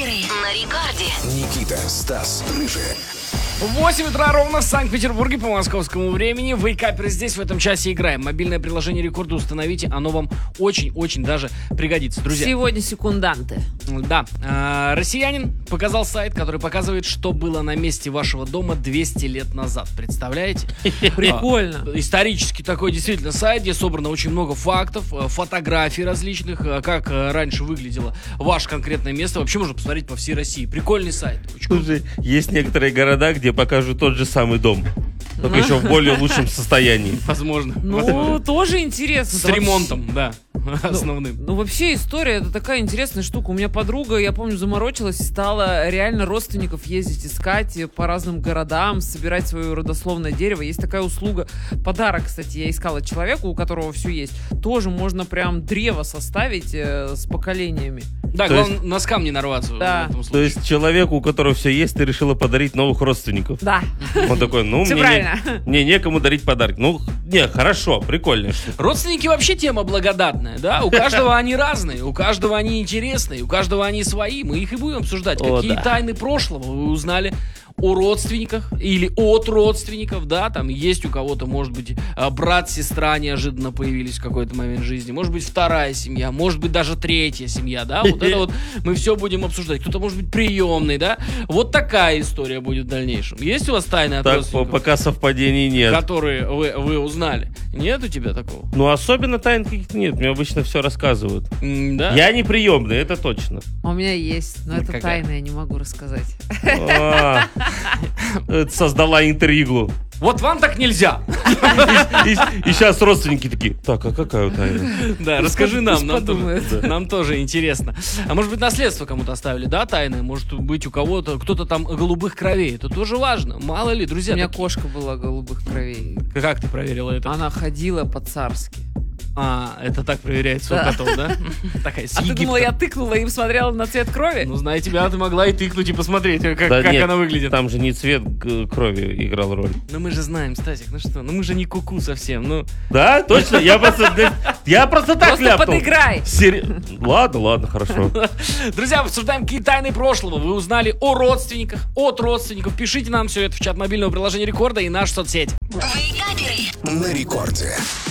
Вейкаперы на рекорде. Никита, Стас, Рыжий. 8 утра ровно в Санкт-Петербурге по московскому времени. Вейкаперы здесь, в этом часе играем. Мобильное приложение Рекорда установите, оно вам очень-очень даже пригодится, друзья. Сегодня секунданты. Да, россиянин показал сайт, который показывает, что было на месте вашего дома 200 лет назад. Представляете? Прикольно. Исторический такой действительно сайт, где собрано очень много фактов, фотографий различных, как раньше выглядело ваше конкретное место. Вообще можно посмотреть по всей России. Прикольный сайт. Очень круто. Слушай, есть некоторые города, где покажут тот же самый дом, только еще в более лучшем состоянии. Возможно. Ну, тоже интересно. С ремонтом, да, основным. Ну, вообще история, это такая интересная штука. У меня подруга, я помню, заморочилась и стала реально родственников ездить искать по разным городам, собирать свое родословное дерево. Есть такая услуга. Подарок, кстати, я искала человеку, у которого все есть. Тоже можно прям древо составить с поколениями. Да, То главное, носкам не нарваться Да. в этом То случае. есть человеку, у которого все есть, ты решила подарить новых родственников. Да. Он такой, ну, Всё мне правильно. мне некому дарить подарок. Ну, не, хорошо, прикольно. Родственники вообще тема благодатная, да? У каждого они разные, у каждого они интересные, у каждого они свои. Мы их и будем обсуждать. О, Какие да. тайны прошлого вы узнали о родственниках или от родственников, да? Там есть у кого-то, может быть, брат, сестра неожиданно появились в какой-то момент жизни. Может быть, вторая семья, может быть, даже третья семья, да? Вот это вот мы все будем обсуждать. Кто-то, может быть, приемный, да? Вот такая история будет в дальнейшем. Есть у вас тайны от Так, родственников, пока совпадений нет. которые вы узнали? Нет у тебя такого? Ну, особенно тайн каких-то нет. Мне обычно все рассказывают. Да? Я не приемный, это точно. У меня есть, но это Какая? тайна, я не могу рассказать. А, это создала интригу. Вот вам так нельзя. И сейчас родственники такие, так, а какая тайна? Да, расскажи нам, пусть нам подумают. тоже, нам тоже интересно. А может быть, наследство кому-то оставили, да, тайное? Может быть, у кого-то, кто-то там голубых кровей. Это тоже важно. Мало ли, У друзья. меня такие- кошка была голубых кровей. Как ты проверила это? Она ходила по-царски. А, это так проверяется Да. у котов, да? Такая с А ты Египта. думала, я тыкнула и смотрела на цвет крови? Ну, зная тебя, ты могла и тыкнуть, и посмотреть, как Да нет, она выглядит. Там же не цвет крови играл роль. Ну, мы же знаем, Стасик, ну что, ну мы же не куку совсем, ну... Да, точно? Я просто так Просто ляпнул. подыграй. Ладно, хорошо. Друзья, обсуждаем, какие тайны прошлого вы узнали о родственниках, от родственников. Пишите нам все это в чат мобильного приложения Рекорда и наши соцсети. Вейкаперы. На рекорде.